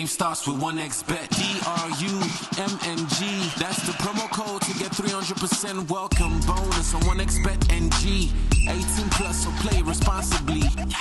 game starts with 1xBet. DRUMNG. That's the promo code to get 300% welcome bonus on 1xBet NG. 18 plus, so play responsibly. Yeah.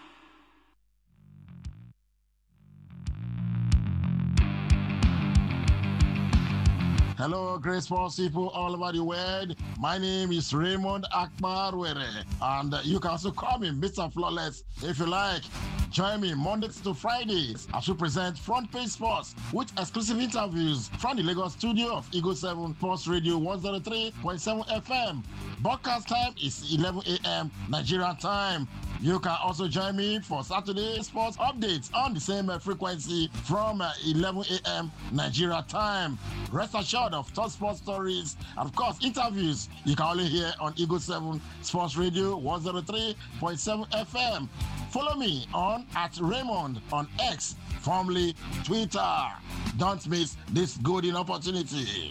Hello, great sports people all over the world. My name is Raymond Akbarwere, and you can also call me Mr. Flawless if you like. Join me Mondays to Fridays as we present Front Page Sports with exclusive interviews from the Lagos studio of Eagle 7 Sports Radio 103.7 FM. Broadcast time is 11 a.m. Nigerian time. You can also join me for Saturday sports updates on the same frequency from 11 a.m. Nigeria time. Rest assured of top sports stories and, of course, interviews you can only hear on Eagle 7 Sports Radio 103.7 FM. Follow me on @Raymond on X, formerly Twitter. Don't miss this golden opportunity.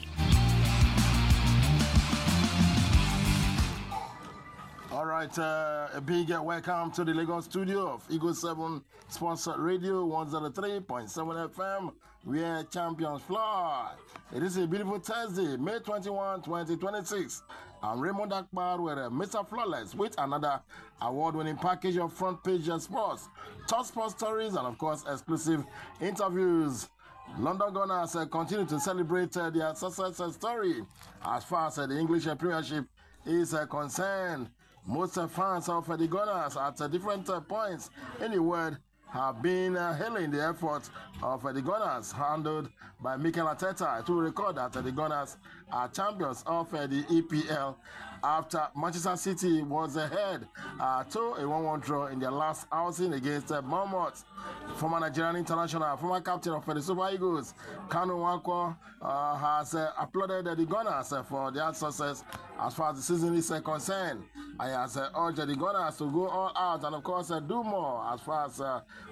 All right, a big welcome to the Lagos studio of Eagle 7 Sports Radio 103.7 FM, where champions fly. It is a beautiful Thursday, May 21, 2026. I'm Raymond Akbarwere, Mr. Flawless, with another award-winning package of Front Page Sports, top sports stories, and of course, exclusive interviews. London Gunners continue to celebrate their success story as far as the English Premiership is concerned. Most fans of the Gunners at different points in the world have been hailing the effort of the Gunners handled by Mikel Arteta to record that the Gunners are champions of the EPL after Manchester City was ahead to a 1-1 draw in their last outing against Bournemouth. Former Nigerian international, former captain of the Super Eagles, Kanu Nwankwo, has applauded the Gunners for their success as far as the season is concerned. I has urged the Gunners to go all out and, of course, do more as far as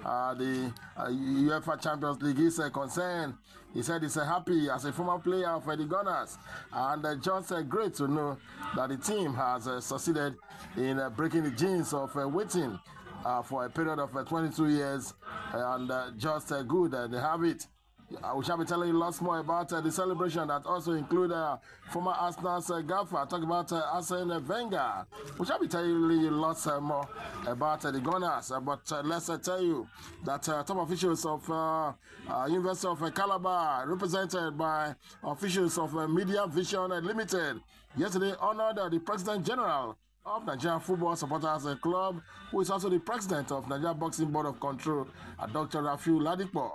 the UEFA Champions League is concerned. He said he's happy as a former player of the Gunners and just great to know that the team has succeeded in breaking the genes of waiting for a period of 22 years and just good they have it. We shall be telling you lots more about the celebration that also include former Arsenal's gaffer, talk about Arsene Wenger. We shall be telling you lots more about the Gunners, but let's tell you that top officials of University of Calabar, represented by officials of Media Vision Limited, yesterday honored the President General of Nigerian Football Supporters Club, who is also the President of Nigeria Boxing Board of Control, Dr. Rafiu Ladipo.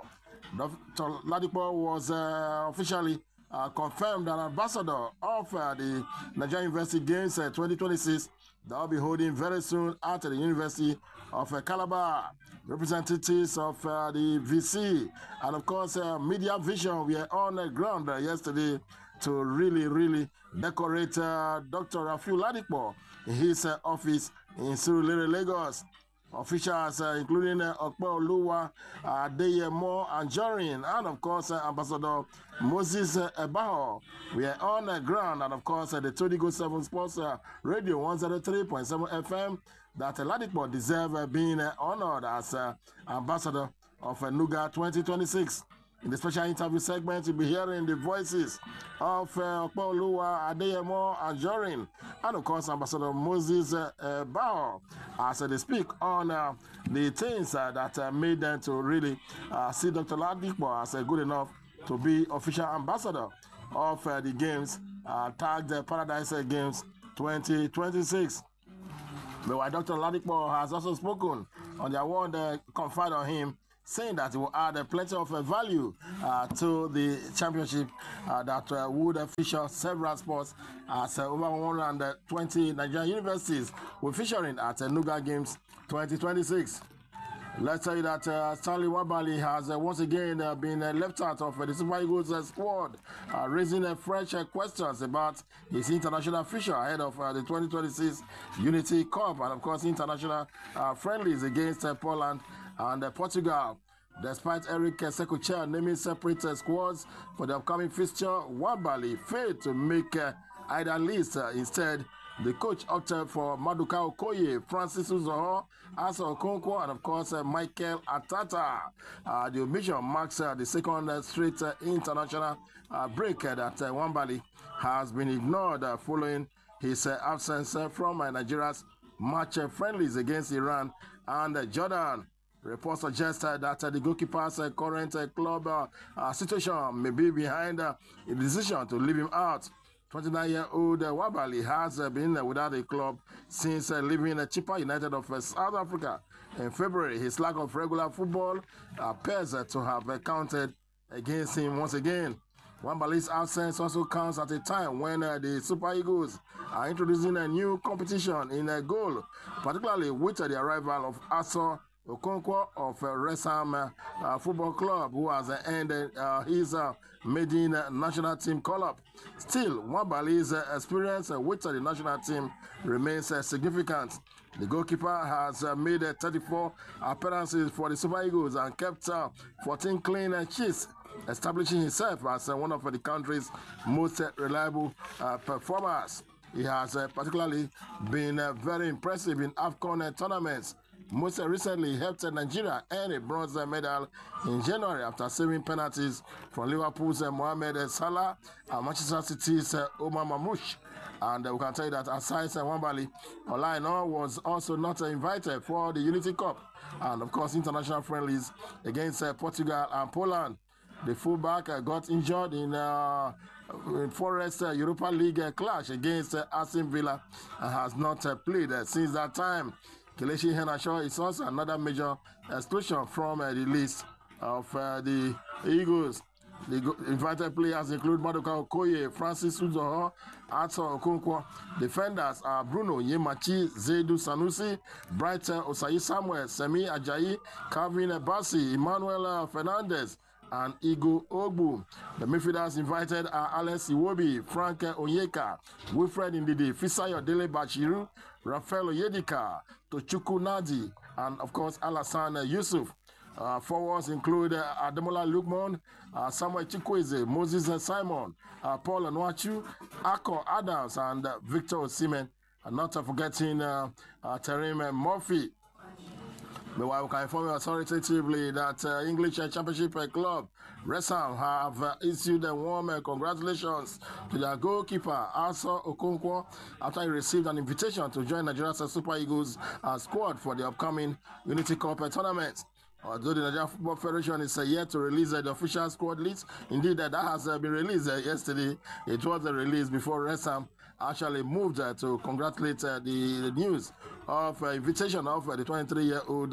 Dr. Ladipo was officially confirmed an ambassador of the Nigerian University Games 2026 that will be holding very soon at the University of Calabar. Representatives of the VC and, of course, Media Vision were on the ground yesterday to really decorate Dr. Rafiu Ladipo in his office in Surulere, Lagos. Officials including Okpeoluwa, Adeyemo Anjorin, and of course Ambassador Moses Ebaho. We are on the ground, and of course the Todigo 7 Sports Radio 103.7 FM that Ladipo deserve being honored as Ambassador of Nuga 2026. In the special interview segment, you'll be hearing the voices of Okpeoluwa, Adeyemo Anjorin, and of course Ambassador Moses Bao as they speak on the things that made them to really see Dr. Ladipo as good enough to be official ambassador of the games, tagged Paradise Games 2026. But while Dr. Ladipo has also spoken on the award conferred on him, saying that it will add plenty of value to the championship that would feature several sports as over 120 Nigerian universities will featuring at Nuga Games 2026. Let's tell you that Stanley Wabali has once again been left out of the Super Eagles squad, raising fresh questions about his international future ahead of the 2026 Unity Cup and, of course, international friendlies against Poland and Portugal. Despite Eric Sekucha naming separate squads for the upcoming fixture, Wabali failed to make either list. Instead, The coach opted for Maduka Okoye, Francis Uzoho, Asa Okonkwo, and of course Michael Atata. The omission marks the second straight international break that Nwabali has been ignored following his absence from Nigeria's match friendlies against Iran and Jordan. Reports suggest that the goalkeeper's current club situation may be behind the decision to leave him out. 29-year-old Nwabali has been without a club since leaving Chippa United of South Africa in February. His lack of regular football appears to have counted against him once again. Nwabali's absence also comes at a time when the Super Eagles are introducing a new competition in a goal, particularly with the arrival of Asa Okonkwo of Wrexham Football Club, who has ended his maiden national team call-up. Still, Nwabali's experience with the national team remains significant. The goalkeeper has made 34 appearances for the Super Eagles and kept 14 clean sheets, establishing himself as one of the country's most reliable performers. He has particularly been very impressive in AFCON tournaments. Most recently helped Nigeria earn a bronze medal in January after saving penalties from Liverpool's Mohamed Salah and Manchester City's Omar Mamouche. And we can tell you that aside Nwabali, Olaina was also not invited for the Unity Cup and of course international friendlies against Portugal and Poland. The fullback got injured in Forest Europa League clash against Aston Villa and has not played since that time. Kelechi Iheanacho is also another major exclusion from the list of the Eagles. The invited players include Maduka Okoye, Francis Uzoho, Asa Okonkwo. Defenders are Bruno Yemachi, Zaidu Sanusi, Bright Osayi Samuel, Semi Ajayi, Calvin Bassi, Emmanuel Fernandez, and Igo Ogbu. The midfielders invited are Alex Iwobi, Frank Onyeka, Wilfred Ndidi, Fisayo Dele Bashiru, Rafael Oyedika, Tochukwu Nadi, and of course Alassane Yusuf. Forwards include Ademola Lookman, Samuel Chukwueze, Moses Simon, Paul Nwachu, Akko Adams, and Victor Osimhen. And not forgetting Terim Murphy. Meanwhile, we can inform you authoritatively that English Championship Club Wrexham have issued a warm congratulations to their goalkeeper Asa Okonkwo after he received an invitation to join Nigeria's Super Eagles squad for the upcoming Unity Cup tournament. Although the Nigerian Football Federation is yet to release the official squad list, indeed that has been released yesterday. It was released before Wrexham actually moved to congratulate the news of invitation of the 23-year-old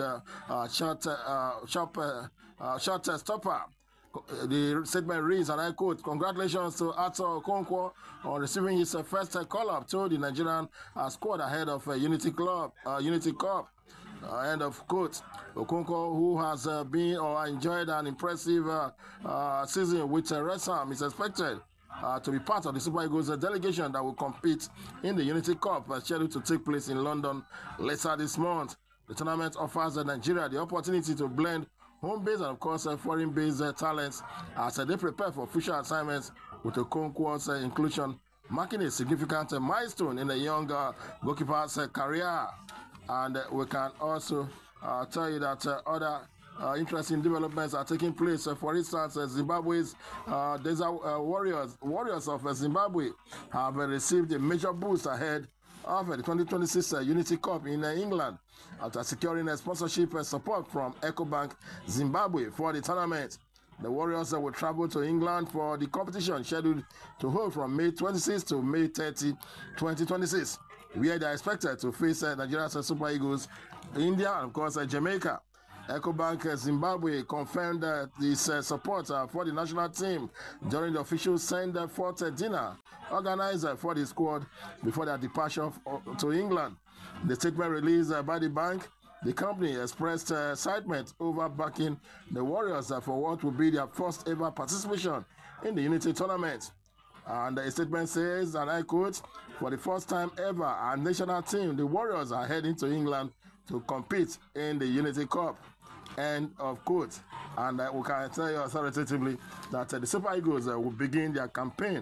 shot stopper. The statement reads, and I quote, "Congratulations to Asa Okonkwo on receiving his first call-up to the Nigerian squad ahead of Unity Cup. End of quote. Okonkwo, who has been or enjoyed an impressive season with Wrexham, is expected to be part of the Super Eagles delegation that will compete in the Unity Cup scheduled to take place in London later this month. The tournament offers Nigeria the opportunity to blend home-based and, of course, foreign-based talents as they prepare for official assignments with Okonkwo's inclusion, marking a significant milestone in the young goalkeeper's career. And we can also tell you that other interesting developments are taking place. For instance, Zimbabwe's Warriors of Zimbabwe have received a major boost ahead of the 2026 Unity Cup in England after securing a sponsorship support from EcoBank Zimbabwe for the tournament. The Warriors will travel to England for the competition scheduled to hold from May 26 to May 30, 2026. Where they are expected to face Nigeria's Super Eagles, India, and of course Jamaica. EcoBank Zimbabwe confirmed this support for the national team during the official send-forth dinner organized for the squad before their departure to England. The statement released by the bank, the company expressed excitement over backing the Warriors for what will be their first ever participation in the Unity tournament. And the statement says, and I quote, "For the first time ever, our national team, the Warriors, are heading to England to compete in the Unity Cup." End of quote. And we can tell you authoritatively that the Super Eagles will begin their campaign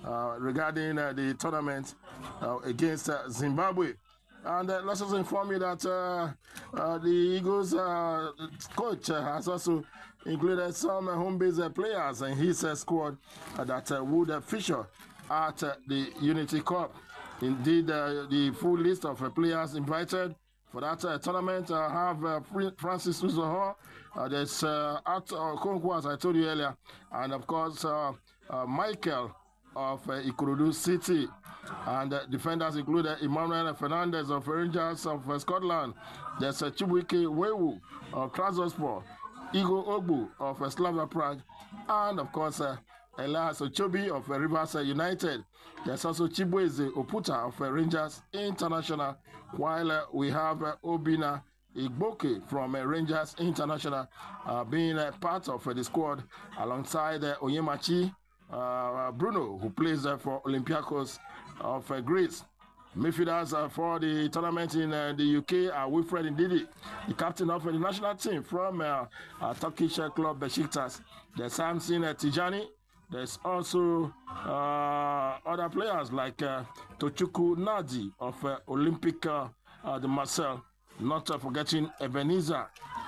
regarding the tournament against Zimbabwe. And let's also inform you that the Eagles coach has also included some home-based players in his squad that would feature at the Unity Cup. Indeed, the full list of players invited for that tournament have Francis Uzoho, there's Konkwo, as I told you earlier, and of course Michael of Ikorodu City. And defenders include Emmanuel Fernandez of Rangers of Scotland. There's Chibuike Wewu of Trabzonspor, Igor Ogbu of Slavia Prague, and of course Elias Ochobi of Rivers United. There's also Chibueze Oputa of Rangers International, while we have Obina Igboke from Rangers International being part of the squad alongside Onyemachi Bruno, who plays for Olympiacos of Greece. Midfielders for the tournament in the UK are Wilfred Ndidi, the captain of the national team from Turkish club Besiktas. There's Samson Tijani. There's also other players like Tochukwu Nadi of Olympic de Marseille, not forgetting Ebenezer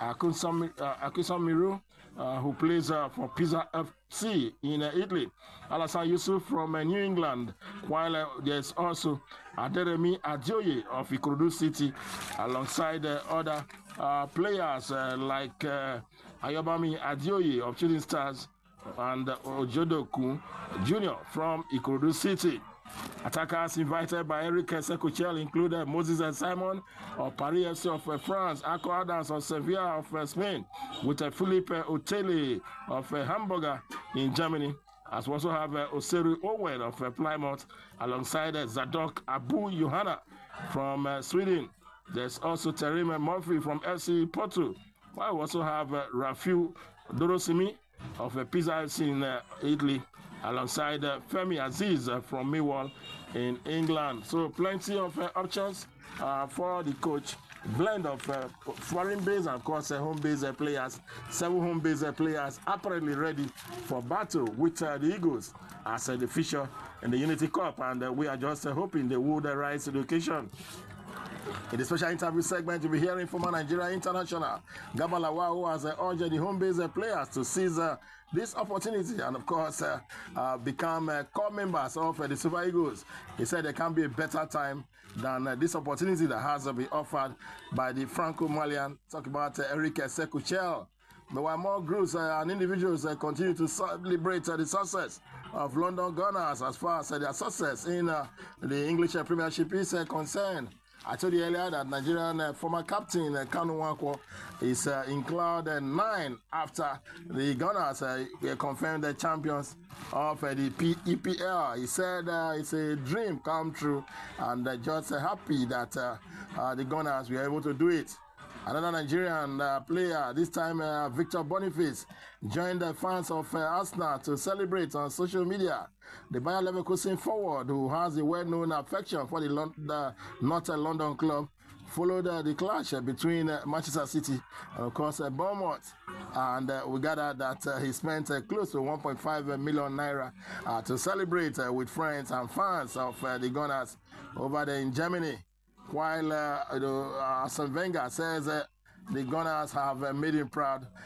Akunsamiru, who plays for Pisa FC in Italy. Alassane Yusuf from New England, while there's also Aderemi Adioye of Ikorodu City, alongside other players like Ayobami Adioye of Shooting Stars and Ojodoku Jr. from Ikorodu City. Attackers invited by Eric Sekuchel included Moses and Simon of Paris FC of France, Akko Adams of Sevilla of Spain, with Philippe Otele of Hamburger in Germany, as we also have Oseru Owen of Plymouth, alongside Zadok Abu Yohana from Sweden. There's also Terima Murphy from FC Porto, while we also have Rafiu Dorosimi of Pisa FC in Italy, alongside Femi Aziz from Millwall in England. So plenty of options for the coach. Blend of foreign-based and, of course, home-based players. 7 home-based players apparently ready for battle with the Eagles as the feature in the Unity Cup. And we are just hoping they would rise to the occasion. In the special interview segment, you'll be hearing former Nigeria international Garba Lawal, who has urged the home-based players to seize this opportunity and, of course, become core members of the Super Eagles. He said there can't be a better time than this opportunity that has been offered by the Franco-Malian. Talk about Eric Sekuchel. But while more groups and individuals continue to celebrate the success of London Gunners as far as their success in the English Premiership is concerned. I told you earlier that Nigerian former captain Kanu Nwankwo is in cloud 9 after the Gunners confirmed the champions of the EPL. He said it's a dream come true and just happy that the Gunners were able to do it. Another Nigerian player, this time Victor Boniface, joined the fans of Arsenal to celebrate on social media. The Bayer Leverkusen forward, who has a well-known affection for the North London club, followed the clash between Manchester City and, of course, Bournemouth. And we gathered that he spent close to 1.5 million naira to celebrate with friends and fans of the Gunners over there in Germany. While Arsene Wenger says the Gunners have made him proud